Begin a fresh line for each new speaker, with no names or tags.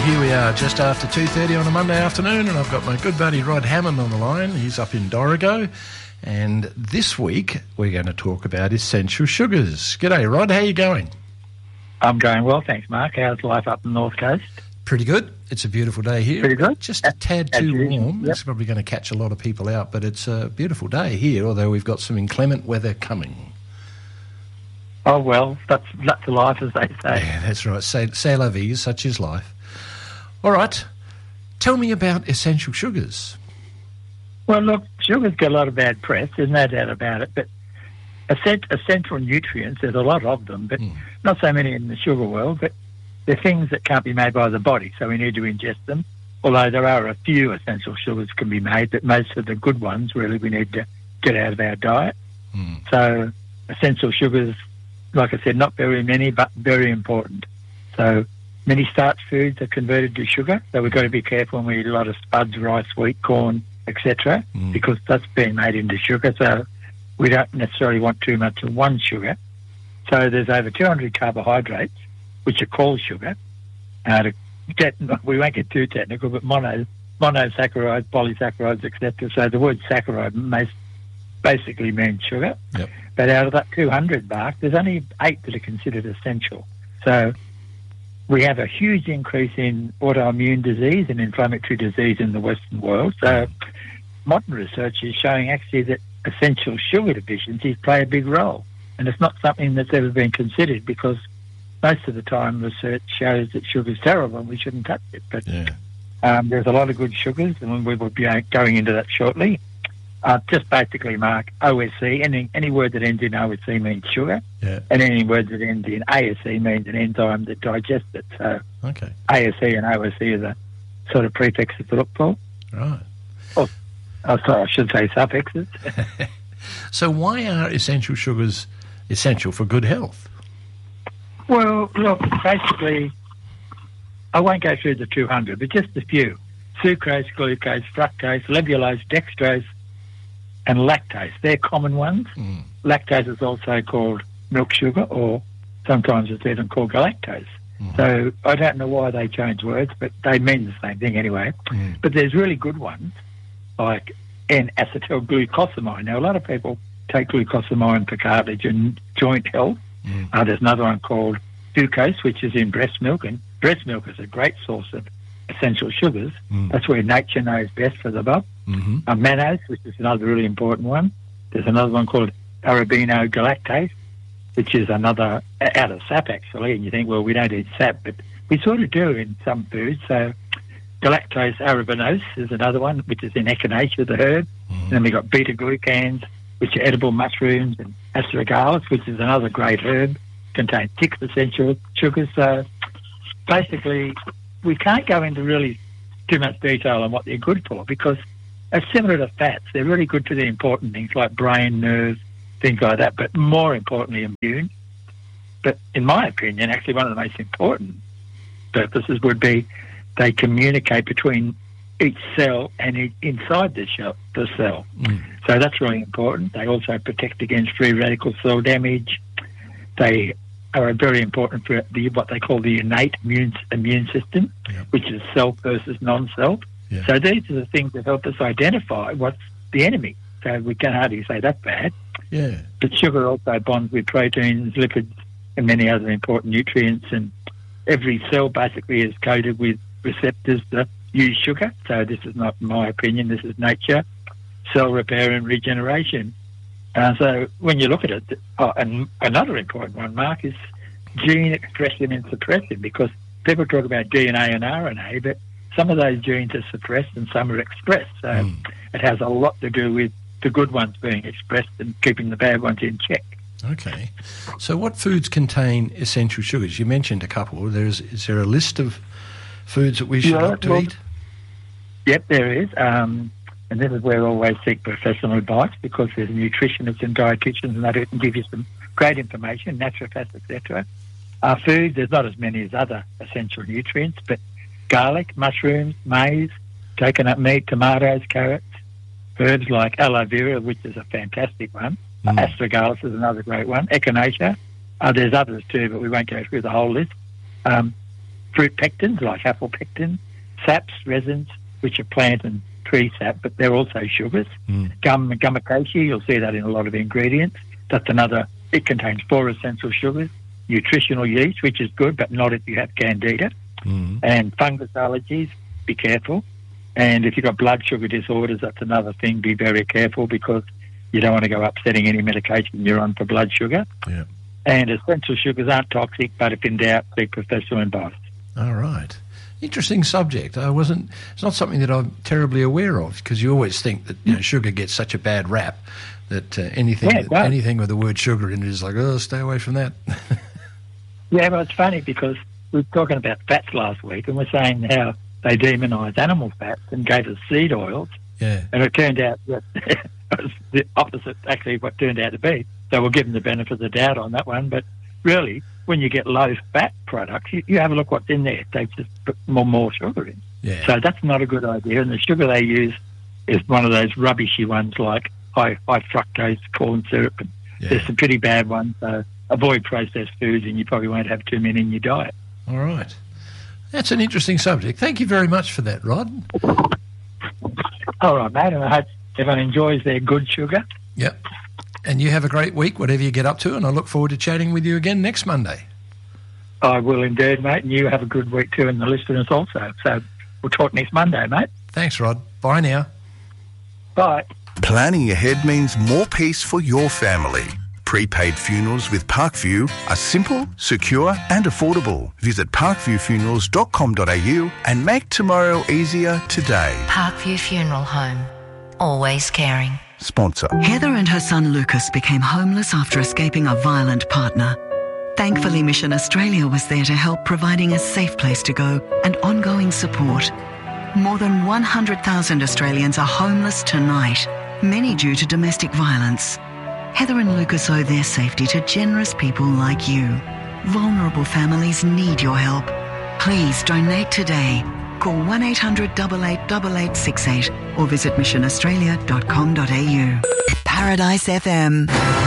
Here we are, just after 2:30 on a Monday afternoon, and I've got my good buddy Rod Hammond on the line. He's up in Dorrigo, and this week we're going to talk about essential sugars. G'day, Rod. How you going?
I'm going well, thanks, Mark. How's life up the North Coast?
Pretty good. It's a beautiful day here.
Pretty good.
Just a tad too warm.
Yep.
It's probably going to catch a lot of people out, but it's a beautiful day here, although we've got some inclement weather coming.
Oh, well, that's life, as they say.
Yeah, that's right. C'est la vie, such is life. All right. Tell me about essential sugars.
Well, look, sugar's got a lot of bad press. There's no doubt about it. But essential nutrients, there's a lot of them, but not so many in the sugar world. But they're things that can't be made by the body, so we need to ingest them. Although there are a few essential sugars can be made, but most of the good ones, really, we need to get out of our diet. So essential sugars, like I said, not very many, but very important. So many starch foods are converted to sugar, so we've got to be careful when we eat a lot of spuds, rice, wheat, corn, etc., because that's being made into sugar, so we don't necessarily want too much of one sugar. So there's over 200 carbohydrates, which are called sugar. We won't get too technical, but monosaccharides, polysaccharides, etc. So the word saccharide basically means sugar.
Yep.
But out of that 200 mark, there's only 8 that are considered essential. So we have a huge increase in autoimmune disease and inflammatory disease in the Western world. So modern research is showing actually that essential sugar deficiencies play a big role. And it's not something that's ever been considered because most of the time research shows that sugar's terrible and we shouldn't touch it. But there's a lot of good sugars, and we will be going into that shortly. Just basically, Mark, OSC, any word that ends in OSC means sugar, and any word that ends in ASC means an enzyme that digests it. So ASC and OSC are the sort of prefixes to look for.
Right.
Oh, sorry, I should say suffixes.
So why are essential sugars essential for good health?
Well, look, basically, I won't go through the 200, but just a few. Sucrose, glucose, fructose, levulose, dextrose, and lactase. They're common ones. Lactose is also called milk sugar, or sometimes it's even called galactose. So I don't know why they change words, but they mean the same thing anyway. But there's really good ones, like N-acetylglucosamine. Now, a lot of people take glucosamine for cartilage and joint health. There's another one called glucose, which is in breast milk, and breast milk is a great source of essential sugars. That's where nature knows best for the above. Mannose, which is another really important one. There's another one called arabinogalactase, which is another out of sap, actually. And you think, well, we don't eat sap, but we sort of do in some foods. So galactose arabinose is another one, which is in echinacea, the herb. And then we've got beta-glucans, which are edible mushrooms, and astragalus, which is another great herb, contains 6 essential sugars. So basically, we can't go into really too much detail on what they're good for because they're similar to fats. They're really good for the important things like brain, nerves, things like that, but more importantly, immune. But in my opinion, actually one of the most important purposes would be they communicate between each cell and inside the cell. So that's really important. They also protect against free radical cell damage. They are very important for what they call the innate immune system, which is self versus non-self. So these are the things that help us identify what's the enemy. So we can hardly say that's bad. But sugar also bonds with proteins, lipids, and many other important nutrients. And every cell basically is coated with receptors that use sugar. So this is not my opinion. This is nature, cell repair and regeneration. So when you look at it, and another important one, Mark, is gene expression and suppression, because people talk about DNA and RNA, but some of those genes are suppressed and some are expressed. So it has a lot to do with the good ones being expressed and keeping the bad ones in check.
Okay. So what foods contain essential sugars? You mentioned a couple. Is there a list of foods that we should opt to eat?
Yep, there is. And this is where I always seek professional advice, because there's nutritionists and dietitians and they can give you some great information, naturopaths, etc. Food, there's not as many as other essential nutrients, but garlic, mushrooms, maize, coconut meat, tomatoes, carrots, herbs like aloe vera, which is a fantastic one. Astragalus is another great one. Echinacea. There's others too, but we won't go through the whole list. fruit pectins like apple pectin, saps, resins, which are plant and tree sap, but they're also sugars. Gum and gum acacia, you'll see that in a lot of ingredients. That's another. It contains 4 essential sugars. Nutritional yeast, which is good, but not if you have candida. And fungus allergies, be careful. And if you've got blood sugar disorders, that's another thing. Be very careful because you don't want to go upsetting any medication you're on for blood sugar.
Yeah.
And essential sugars aren't toxic, but if in doubt, seek professional advice.
All right. Interesting subject. It's not something that I'm terribly aware of, because you always think that sugar gets such a bad rap that anything with the word sugar in it is like, oh, stay away from that.
Yeah, but it's funny because we were talking about fats last week, and we're saying how they demonise animal fats and gave us seed oils.
Yeah.
And it turned out that it was the opposite, actually, what turned out to be. So we'll give them the benefit of the doubt on that one. But really, when you get low-fat products, you have a look what's in there. They just put more sugar in.
Yeah.
So that's not a good idea. And the sugar they use is one of those rubbishy ones like high fructose corn syrup. And there's some pretty bad ones. So avoid processed foods, and you probably won't have too many in your diet.
All right. That's an interesting subject. Thank you very much for that, Rod.
All right, mate, and I hope everyone enjoys their good sugar.
Yep. And you have a great week, whatever you get up to, and I look forward to chatting with you again next Monday.
I will indeed, mate, and you have a good week too, and the listeners also. So we'll talk next Monday, mate.
Thanks, Rod. Bye now.
Bye.
Planning ahead means more peace for your family. Prepaid funerals with Parkview are simple, secure and affordable. Visit parkviewfunerals.com.au and make tomorrow easier today.
Parkview Funeral Home. Always caring.
Sponsor.
Heather and her son Lucas became homeless after escaping a violent partner. Thankfully, Mission Australia was there to help, providing a safe place to go and ongoing support. More than 100,000 Australians are homeless tonight, many due to domestic violence. Heather and Lucas owe their safety to generous people like you. Vulnerable families need your help. Please donate today. Call 1-800-888868 or visit missionaustralia.com.au. Paradise FM.